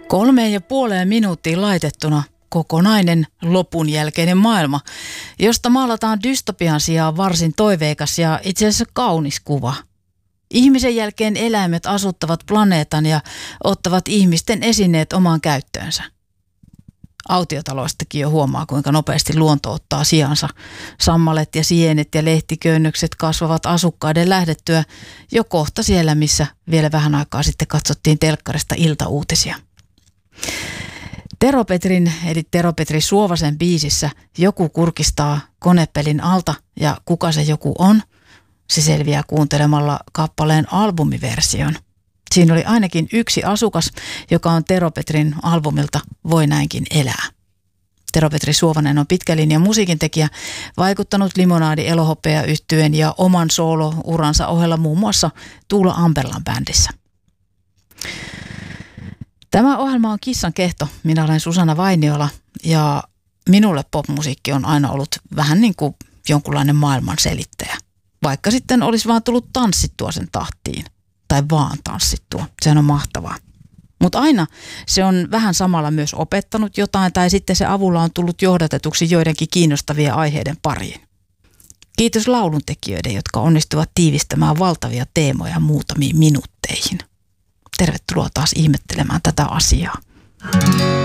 3,5 minuuttiin laitettuna kokonainen lopun jälkeinen maailma, josta maalataan dystopian sijaan varsin toiveikas ja itse asiassa kaunis kuva. Ihmisen jälkeen eläimet asuttavat planeetan ja ottavat ihmisten esineet omaan käyttöönsä. Autiotaloistakin jo huomaa, kuinka nopeasti luonto ottaa sijansa. Sammalet ja sienet ja lehtiköynnökset kasvavat asukkaiden lähdettyä jo kohta siellä, missä vielä vähän aikaa sitten katsottiin telkkarista iltauutisia. Tero Petrin eli Tero Petri Suovasen biisissä joku kurkistaa konepelin alta ja kuka se joku on, se selviää kuuntelemalla kappaleen albumiversion. Siinä oli ainakin yksi asukas, joka on Tero Petrin albumilta Voi näinkin elää. Tero Petri Suovanen on pitkä linjan musiikintekijä, vaikuttanut Limonadi Elohopea -yhtyeen ja oman soolo-uransa ohella muun muassa Tuula Amperlan bändissä. Tämä ohjelma on Kissan kehto. Minä olen Susanna Vainiola ja minulle popmusiikki on aina ollut vähän niin kuin jonkunlainen maailman selittäjä. Vaikka sitten olisi vaan tullut tanssittua sen tahtiin. Tai vaan tanssittua. Sehän on mahtavaa. Mutta aina se on vähän samalla myös opettanut jotain tai sitten se avulla on tullut johdatetuksi joidenkin kiinnostavia aiheiden pariin. Kiitos lauluntekijöiden, jotka onnistuvat tiivistämään valtavia teemoja muutamiin minuutteihin. Tervetuloa taas ihmettelemään tätä asiaa.